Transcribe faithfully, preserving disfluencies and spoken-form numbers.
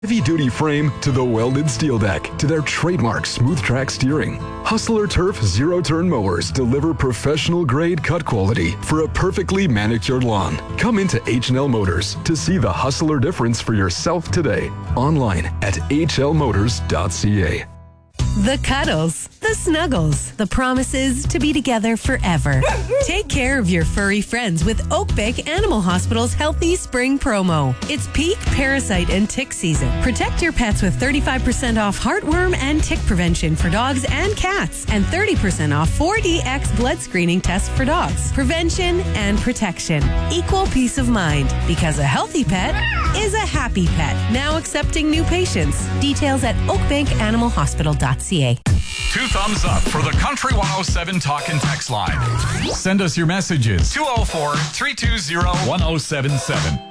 Heavy-duty frame to the welded steel deck to their trademark smooth track steering. Hustler Turf zero-turn mowers deliver professional-grade cut quality for a perfectly manicured lawn. Come into H and L Motors to see the Hustler difference for yourself today. Online at h l motors dot c a. The cuddles, the snuggles, the promises to be together forever. Take care of your furry friends with Oakbank Animal Hospital's Healthy Spring Promo. It's peak parasite and tick season. Protect your pets with thirty-five percent off heartworm and tick prevention for dogs and cats, and thirty percent off four D X blood screening tests for dogs. Prevention and protection. Equal peace of mind, because a healthy pet is a happy pet. Now accepting new patients. Details at oakbank animal hospital dot c a. Two thumbs up for the Country one oh seven Talk and Text line. Send us your messages. two oh four, three two zero, one oh seven seven.